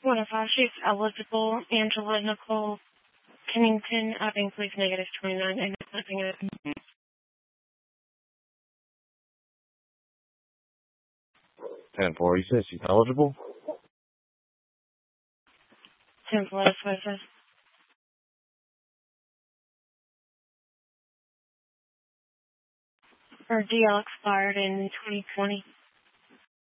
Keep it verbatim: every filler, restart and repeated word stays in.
one of us is eligible. Angela Nicole Kennington, Epping, please negative twenty-nine. I got nothing open. ten four, you said she's eligible? ten four, that's what it says. Her D L expired in twenty twenty.